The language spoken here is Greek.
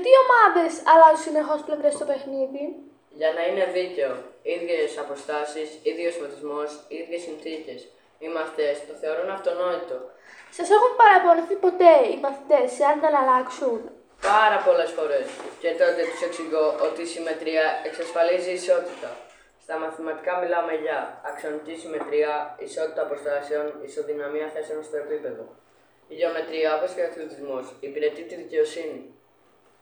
Γιατί οι ομάδες αλλάζουν συνεχώς πλευρές στο παιχνίδι? Για να είναι δίκαιο, ίδιες αποστάσεις, ίδιος φωτισμός, ίδιες συνθήκες. Οι μαθητές το θεωρούν αυτονόητο. Σας έχουν παραπονεθεί ποτέ οι μαθητές εάν δεν αλλάξουν? Πάρα πολλές φορές. Και τότε τους εξηγώ ότι η συμμετρία εξασφαλίζει ισότητα. Στα μαθηματικά μιλάμε για αξιονική συμμετρία, ισότητα αποστάσεων, ισοδυναμία θέσεων στο επίπεδο. Η γεωμετρία, όπως και ο αθλητισμός, υπηρετεί τη δικαιοσύνη.